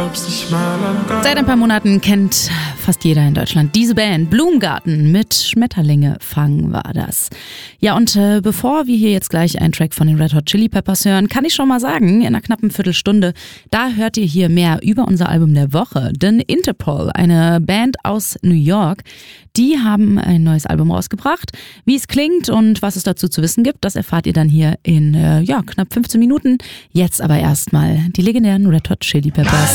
Seit ein paar Monaten kennt fast jeder in Deutschland diese Band. Blumengarten mit Schmetterlinge fangen war das. Ja, und bevor wir hier jetzt gleich einen Track von den Red Hot Chili Peppers hören, kann ich schon mal sagen, in einer knappen Viertelstunde, da hört ihr hier mehr über unser Album der Woche. Denn Interpol, eine Band aus New York, die haben ein neues Album rausgebracht. Wie es klingt und was es dazu zu wissen gibt, das erfahrt ihr dann hier in knapp 15 Minuten. Jetzt aber erstmal die legendären Red Hot Chili Peppers.